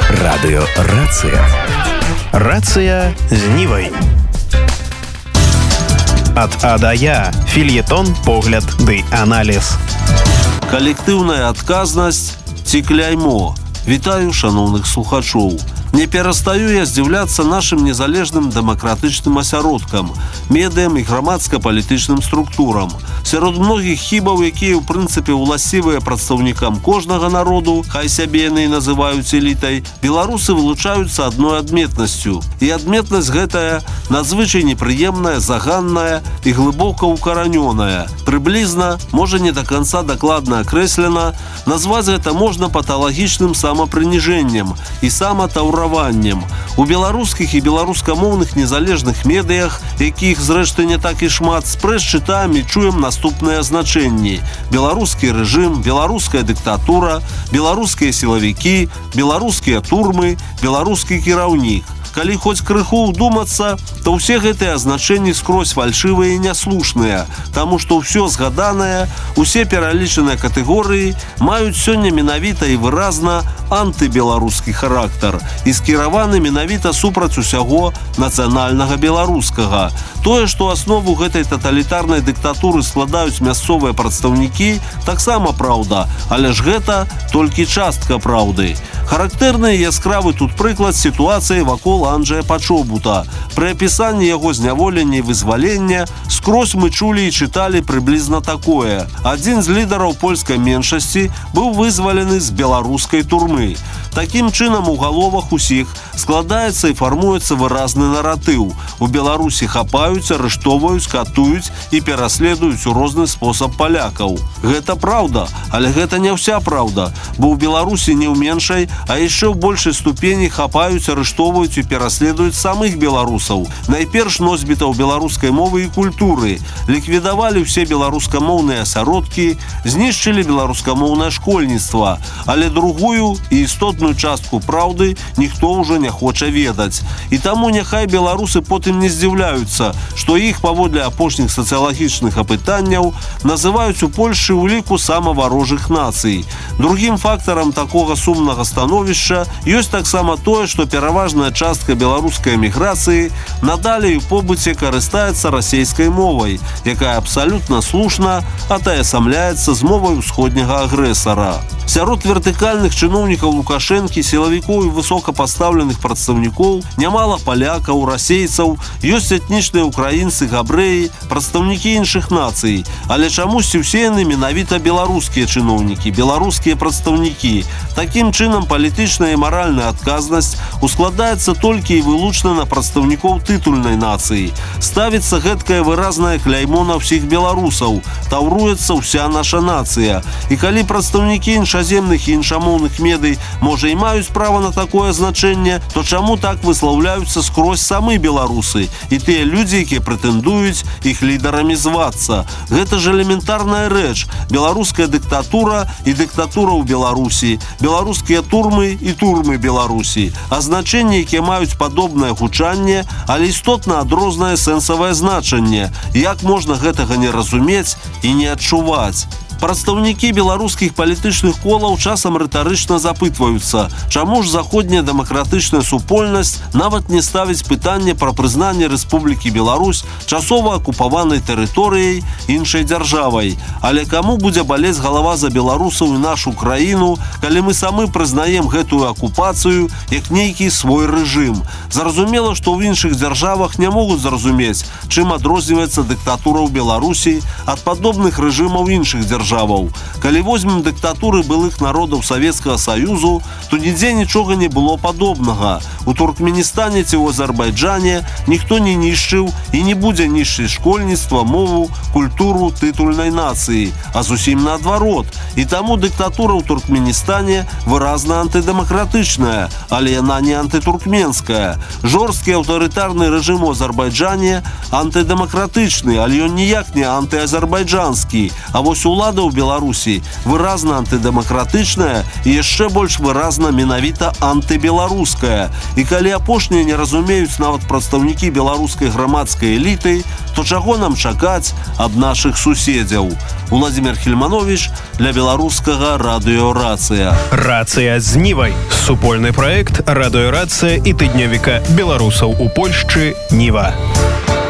Радыёрацыя. Рацыя з Нівай. Ад А да Я. Фельетон, погляд ды аналіз. Калектыўная адказнасць ці кляймо. Вітаю шаноўных слухачоў. Не перастаю я здзіўляцца нашым незалежным дэмакратычным асяродкам, медыям і грамадска-палітычным структурам. Сярод многіх хібаў, якія ў прынцыпе ўласцівыя прадстаўнікам кожнага народу, хай сябе яны і называюць элітай, беларусы вылучаюцца адной адметнасцю. І адметнасць гэтая надзвычай непрыемная, заганная і глыбока укаранёная. Прыблізна, можа не да канца дакладна акрэслена, назваць гэта можна паталагічным самапрыніжэннем і саматаўраваннем. У беларускіх і беларускамоўных незалежных медыях, якіх зрэшты не так і шмат, спрэс чытаем і чуем наступныя значэнні: беларускі рэжым, беларуская дыктатура, беларускія сілавікі, беларускія турмы, беларускі кіраўнік. Калі хоць крыху ўдумацца, то ўсе гэтыя азначэнні скрозь фальшывыя і няслушныя, таму што ўсё згаданае, усе пералічаныя катэгорыі маюць сёння менавіта і выразна антыбеларускі характар і скіраваны менавіта супраць усяго нацыянальнага беларускага. Тое, што аснову гэтай таталітарнай дыктатуры складаюць мясцовыя прадстаўнікі, таксама праўда, але ж гэта толькі частка праўды. Характэрны і яскравы тут прыклад сітуацыі вакол Анджэя Пачобута. Пры апісанні яго зняволення і вызвалення скрозь мы чулі і чыталі прыблізна такое: адзін з лідараў польскай меншасці быў вызвалены з беларускай турмы. Такім чынам у галовах усіх складаецца і фармуецца выразны наратыў. У Беларусі хапаюць, арыштоўваюць, катуюць і пераследуюць у розны спосаб палякаў. Гэта праўда, але гэта не ўся праўда, бо ў Беларусі не ў меншай, а яшчэ ў большай ступені хапаюць, арыштоўваюць і пераследуюць самых беларусаў. Найперш носьбітаў беларускай мовы і культуры, ліквідавалі ўсе беларускамоўныя асяродкі, знішчылі беларускамоўнае школьніцтва, але другую і істотную частку праўды ніхто ўжо не хоча ведаць. І таму няхай беларусы потым не здзіўляюцца, што іх паводле апошніх сацыялагічных апытанняў называюць у Польшы ў ліку самаварожых нацый. Другім фактарам такога сумнага становішча ёсць таксама тое, што пераважная частка беларускай эміграцыі надалей у побыце карыстаецца расейскай мовай, якая абсалютна слушна атаясамляецца з мовай усходняга агрэсара. Сярод вертыкальных чыноўнікаў Лукашэнкі, сілавікоў і высокапастаўленых прадстаўнікоў нямала палякаў, расейцаў, ёсць этнічныя ўкраінцы, габрэі, прадстаўнікі іншых нацый. Але чамусьці ўсе яны менавіта беларускія чыноўнікі, беларускія прадстаўнікі. Такім чынам палітычная і маральная адказнасць ускладаецца толькі і вылучна на прадстаўнікоў тытульнай нацыі. Ставіцца гэткае выразнае кляймо на ўсіх беларусаў, таўруецца ўся наша нацыя. І калі прадстаўнікі іншаземных і іншамоўных медый, можа, і маюць права на такое значэнне, то чаму так выслаўляюцца скрозь самы беларусы і тыя людзі, якія прэтэндуюць іх лідарамі звацца? Гэта ж элементарная рэч. Беларуская дыктатура і дыктатура ў Беларусі, беларускія турмы і турмы Беларусі. Азначэнні, якія маюць падобнае гучанне, але істотна адрознае сэнсавае значэнне. Як можна гэтага не разумець і не адчуваць? Прадстаўнікі беларускіх палітычных колаў часам рытарычна запытваюцца, чаму ж заходняя дэмакратычная супольнасць нават не ставіць пытанне пра прызнанне Рэспублікі Беларусь часова акупаванай тэрыторыяй іншай дзяржавай. Але каму будзе балець галава за беларусаў і нашу краіну, калі мы самы прызнаем гэтую акупацыю як нейкі свой рэжым? Зразумела, што ў іншых дзяржавах не могуць зразумець, чым адрозніваецца дыктатура ў Беларусі ад падобных рэжымаў іншых дзяржаў. Калі возьмем дыктатуры былых народаў Савецкага Саюзу, то нідзе нічога не было падобнага. У Туркменістане ці ў Азербайджане ніхто не нішчыў і не будзе нішчыць школьніцтва, мову, культуру тытульнай нацыі, а зусім наадварот. І таму дыктатура ў Туркменістане выразна антыдэмакратычная, але яна не антытуркменская. Жорсткі аўтарытарны рэжым у Азербайджане антыдэмакратычны, але ён ніяк не антыазербайджанскі. А вось улада ўлада ў Беларусі выразна антыдэмакратычная і яшчэ больш выразна менавіта антыбеларуская. І калі апошнія не разумеюць нават прадстаўнікі беларускай грамадскай эліты, то чаго нам чакаць ад нашых суседзяў? Владимир Хельманович для беларускага радыёрацыя. Рацыя з Нівай. Супольны праект радыёрацыя і тыднёвіка беларусаў у Польшчы Ніва.